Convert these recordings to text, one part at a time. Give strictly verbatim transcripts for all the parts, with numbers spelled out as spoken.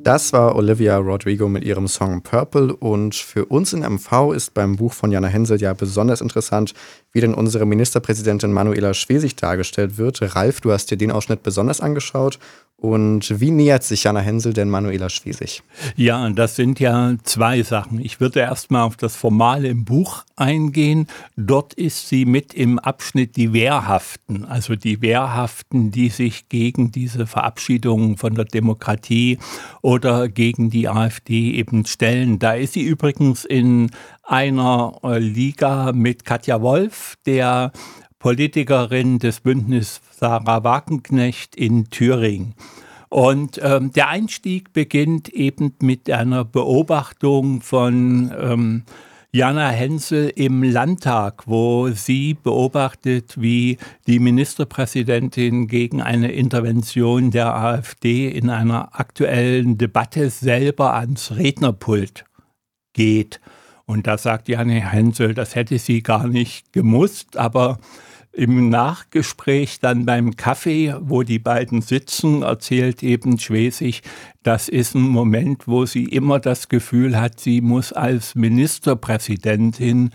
Das war Olivia Rodrigo mit ihrem Song Purple und für uns in M V ist beim Buch von Jana Hensel ja besonders interessant, wie denn unsere Ministerpräsidentin Manuela Schwesig dargestellt wird. Ralf, du hast dir den Ausschnitt besonders angeschaut. Und wie nähert sich Jana Hensel denn Manuela Schwesig? Ja, das sind ja zwei Sachen. Ich würde erstmal auf das Formale im Buch eingehen. Dort ist sie mit im Abschnitt die Wehrhaften, also die Wehrhaften, die sich gegen diese Verabschiedung von der Demokratie oder gegen die AfD eben stellen. Da ist sie übrigens in einer Liga mit Katja Wolf, der Politikerin des Bündnisses Sarah Wagenknecht in Thüringen. Und ähm, der Einstieg beginnt eben mit einer Beobachtung von ähm, Jana Hensel im Landtag, wo sie beobachtet, wie die Ministerpräsidentin gegen eine Intervention der AfD in einer aktuellen Debatte selber ans Rednerpult geht. Und da sagt Jana Hensel, das hätte sie gar nicht gemusst, aber im Nachgespräch dann beim Kaffee, wo die beiden sitzen, erzählt eben Schwesig, das ist ein Moment, wo sie immer das Gefühl hat, sie muss als Ministerpräsidentin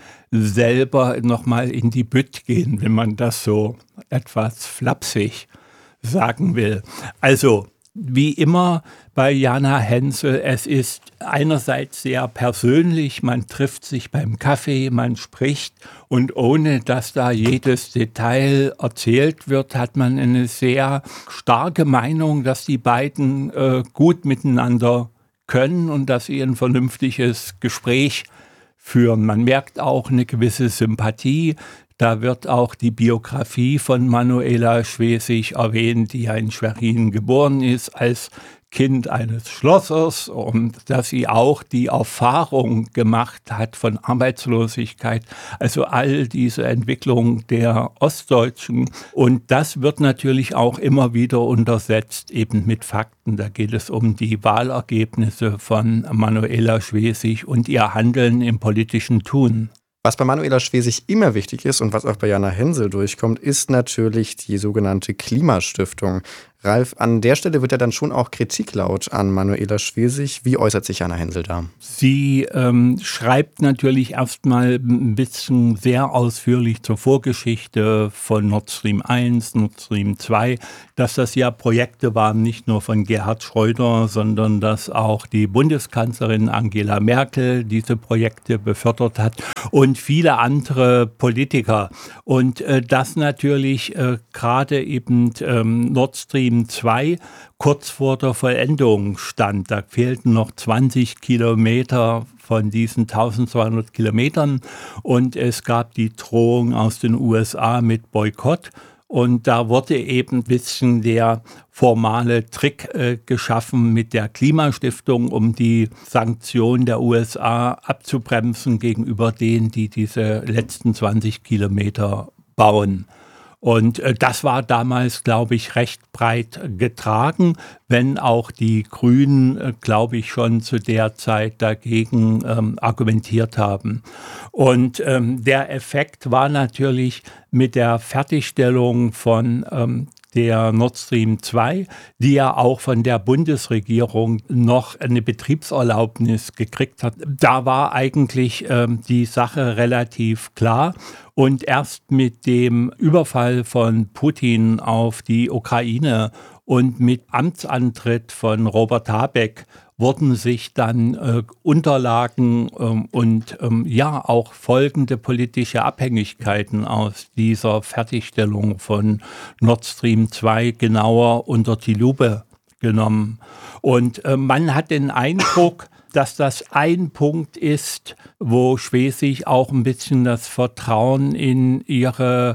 selber nochmal in die Bütt gehen, wenn man das so etwas flapsig sagen will. Also, wie immer bei Jana Hensel, es ist einerseits sehr persönlich, man trifft sich beim Kaffee, man spricht und ohne dass da jedes Detail erzählt wird, hat man eine sehr starke Meinung, dass die beiden äh, gut miteinander können und dass sie ein vernünftiges Gespräch führen. Man merkt auch eine gewisse Sympathie. Da wird auch die Biografie von Manuela Schwesig erwähnt, die ja in Schwerin geboren ist als Kind eines Schlossers und dass sie auch die Erfahrung gemacht hat von Arbeitslosigkeit, also all diese Entwicklung der Ostdeutschen. Und das wird natürlich auch immer wieder untersetzt, eben mit Fakten. Da geht es um die Wahlergebnisse von Manuela Schwesig und ihr Handeln im politischen Tun. Was bei Manuela Schwesig immer wichtig ist und was auch bei Jana Hensel durchkommt, ist natürlich die sogenannte Klimastiftung. Ralf, an der Stelle wird ja dann schon auch Kritik laut an Manuela Schwesig. Wie äußert sich Jana Hensel da? Sie ähm, schreibt natürlich erstmal ein bisschen sehr ausführlich zur Vorgeschichte von Nord Stream eins, Nord Stream zwei, dass das ja Projekte waren, nicht nur von Gerhard Schröder, sondern dass auch die Bundeskanzlerin Angela Merkel diese Projekte befördert hat und viele andere Politiker. Und äh, das natürlich äh, gerade eben ähm, Nord Stream zwei kurz vor der Vollendung stand. Da fehlten noch zwanzig Kilometer von diesen tausendzweihundert Kilometern und es gab die Drohung aus den U S A mit Boykott. Und da wurde eben ein bisschen der formale Trick äh, geschaffen mit der Klimastiftung, um die Sanktionen der U S A abzubremsen gegenüber denen, die diese letzten zwanzig Kilometer bauen. Und äh, das war damals, glaube ich, recht breit getragen, wenn auch die Grünen, äh, glaube ich, schon zu der Zeit dagegen ähm, argumentiert haben. Und ähm, der Effekt war natürlich mit der Fertigstellung von ähm, der Nord Stream zwei, die ja auch von der Bundesregierung noch eine Betriebserlaubnis gekriegt hat. Da war eigentlich ähm, die Sache relativ klar. Und erst mit dem Überfall von Putin auf die Ukraine und mit Amtsantritt von Robert Habeck wurden sich dann äh, Unterlagen ähm, und ähm, ja auch folgende politische Abhängigkeiten aus dieser Fertigstellung von Nord Stream zwei genauer unter die Lupe genommen. Und äh, man hat den Eindruck, dass das ein Punkt ist, wo Schwesig auch ein bisschen das Vertrauen in ihre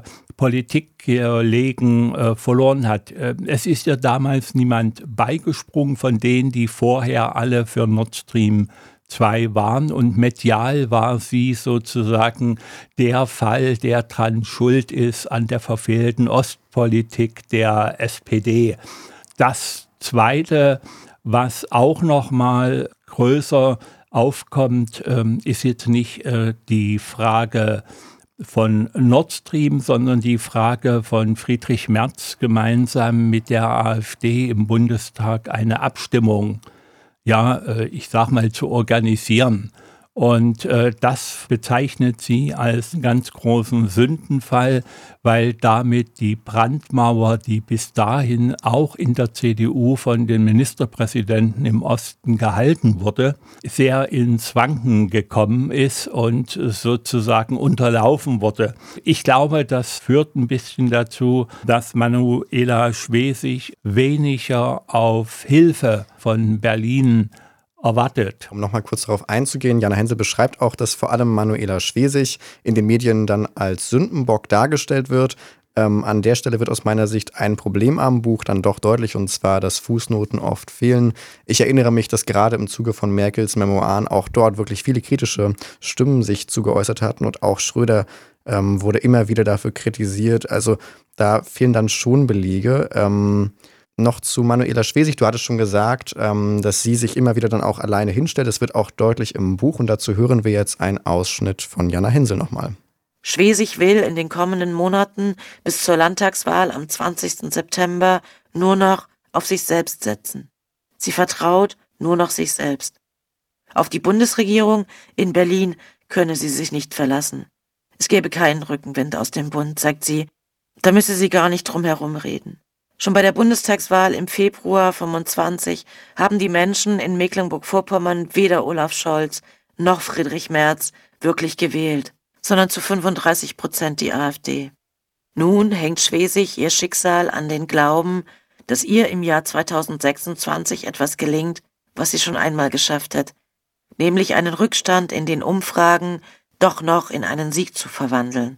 Politikkollegen äh, verloren hat. Äh, es ist ja damals niemand beigesprungen von denen, die vorher alle für Nord Stream zwei waren und medial war sie sozusagen der Fall, der dran schuld ist an der verfehlten Ostpolitik der S P D. Das Zweite, was auch noch mal größer aufkommt, ähm, ist jetzt nicht äh, die Frage von Nord Stream, sondern die Frage von Friedrich Merz gemeinsam mit der AfD im Bundestag eine Abstimmung ja, äh, ich sag mal, zu organisieren. Und äh, das bezeichnet sie als einen ganz großen Sündenfall, weil damit die Brandmauer, die bis dahin auch in der C D U von den Ministerpräsidenten im Osten gehalten wurde, sehr ins Wanken gekommen ist und sozusagen unterlaufen wurde. Ich glaube, das führt ein bisschen dazu, dass Manuela Schwesig weniger auf Hilfe von Berlin erwartet. Um nochmal kurz darauf einzugehen, Jana Hensel beschreibt auch, dass vor allem Manuela Schwesig in den Medien dann als Sündenbock dargestellt wird. Ähm, an der Stelle wird aus meiner Sicht ein Problem am Buch dann doch deutlich, und zwar, dass Fußnoten oft fehlen. Ich erinnere mich, dass gerade im Zuge von Merkels Memoiren auch dort wirklich viele kritische Stimmen sich zugeäußert hatten, und auch Schröder ähm, wurde immer wieder dafür kritisiert. Also da fehlen dann schon Belege. Ähm, Noch zu Manuela Schwesig, du hattest schon gesagt, ähm, dass sie sich immer wieder dann auch alleine hinstellt. Das wird auch deutlich im Buch, und dazu hören wir jetzt einen Ausschnitt von Jana Hensel nochmal. Schwesig will in den kommenden Monaten bis zur Landtagswahl am zwanzigsten September nur noch auf sich selbst setzen. Sie vertraut nur noch sich selbst. Auf die Bundesregierung in Berlin könne sie sich nicht verlassen. Es gäbe keinen Rückenwind aus dem Bund, sagt sie. Da müsse sie gar nicht drum herum reden. Schon bei der Bundestagswahl im Februar fünfundzwanzig haben die Menschen in Mecklenburg-Vorpommern weder Olaf Scholz noch Friedrich Merz wirklich gewählt, sondern zu fünfunddreißig Prozent die AfD. Nun hängt Schwesig ihr Schicksal an den Glauben, dass ihr im Jahr zweitausendsechsundzwanzig etwas gelingt, was sie schon einmal geschafft hat, nämlich einen Rückstand in den Umfragen doch noch in einen Sieg zu verwandeln.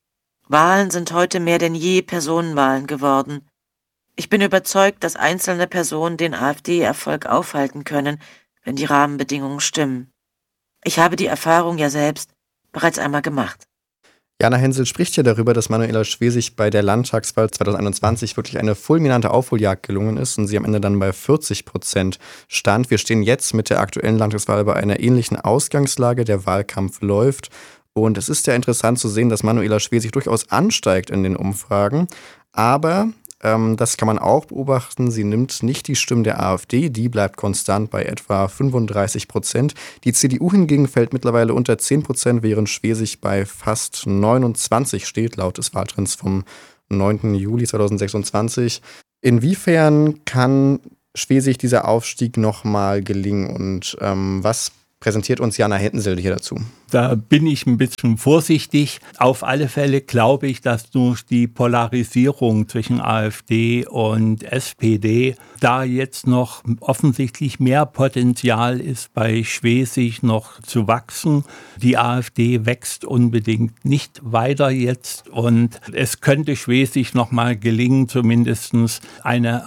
Wahlen sind heute mehr denn je Personenwahlen geworden. Ich bin überzeugt, dass einzelne Personen den AfD-Erfolg aufhalten können, wenn die Rahmenbedingungen stimmen. Ich habe die Erfahrung ja selbst bereits einmal gemacht. Jana Hensel spricht ja darüber, dass Manuela Schwesig bei der Landtagswahl zweitausendeinundzwanzig wirklich eine fulminante Aufholjagd gelungen ist und sie am Ende dann bei vierzig Prozent stand. Wir stehen jetzt mit der aktuellen Landtagswahl bei einer ähnlichen Ausgangslage. Der Wahlkampf läuft. Und es ist ja interessant zu sehen, dass Manuela Schwesig durchaus ansteigt in den Umfragen. Aber Ähm, das kann man auch beobachten. Sie nimmt nicht die Stimmen der AfD, die bleibt konstant bei etwa fünfunddreißig Prozent. Die C D U hingegen fällt mittlerweile unter zehn Prozent, während Schwesig bei fast neunundzwanzig steht, laut des Wahltrends vom neunten Juli zweitausendsechsundzwanzig. Inwiefern kann Schwesig dieser Aufstieg nochmal gelingen, und ähm, was präsentiert uns Jana Hensel hier dazu? Da bin ich ein bisschen vorsichtig. Auf alle Fälle glaube ich, dass durch die Polarisierung zwischen AfD und S P D da jetzt noch offensichtlich mehr Potenzial ist, bei Schwesig noch zu wachsen. Die AfD wächst unbedingt nicht weiter jetzt, und es könnte Schwesig noch mal gelingen, zumindest eine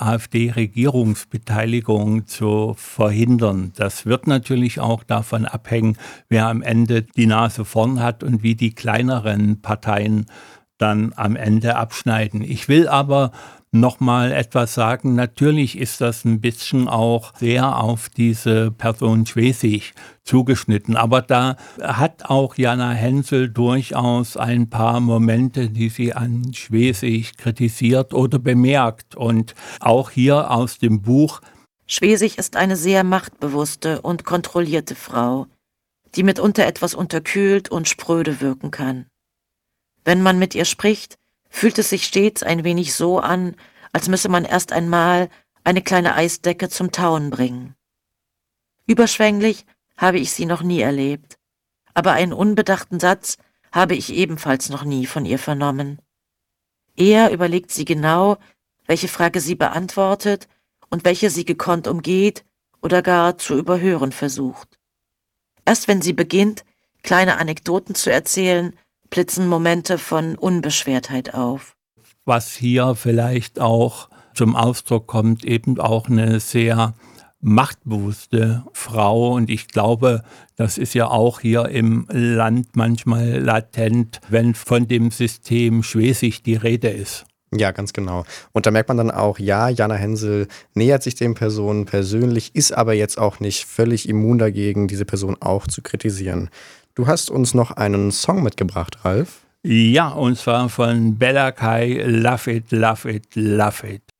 AfD-Regierungsbeteiligung zu verhindern. Das wird natürlich auch davon abhängen, wer am Ende die Nase vorn hat und wie die kleineren Parteien dann am Ende abschneiden. Ich will aber noch mal etwas sagen. Natürlich ist das ein bisschen auch sehr auf diese Person Schwesig zugeschnitten. Aber da hat auch Jana Hensel durchaus ein paar Momente, die sie an Schwesig kritisiert oder bemerkt. Und auch hier aus dem Buch: Schwesig ist eine sehr machtbewusste und kontrollierte Frau, die mitunter etwas unterkühlt und spröde wirken kann. Wenn man mit ihr spricht, fühlt es sich stets ein wenig so an, als müsse man erst einmal eine kleine Eisdecke zum Tauen bringen. Überschwänglich habe ich sie noch nie erlebt, aber einen unbedachten Satz habe ich ebenfalls noch nie von ihr vernommen. Eher überlegt sie genau, welche Frage sie beantwortet und welche sie gekonnt umgeht oder gar zu überhören versucht. Erst wenn sie beginnt, kleine Anekdoten zu erzählen, blitzen Momente von Unbeschwertheit auf. Was hier vielleicht auch zum Ausdruck kommt, eben auch eine sehr machtbewusste Frau. Und ich glaube, das ist ja auch hier im Land manchmal latent, wenn von dem System Schwesig die Rede ist. Ja, ganz genau. Und da merkt man dann auch, ja, Jana Hensel nähert sich den Personen persönlich, ist aber jetzt auch nicht völlig immun dagegen, diese Person auch zu kritisieren. Du hast uns noch einen Song mitgebracht, Ralf. Ja, und zwar von Bella Kai, Love It, Love It, Love It.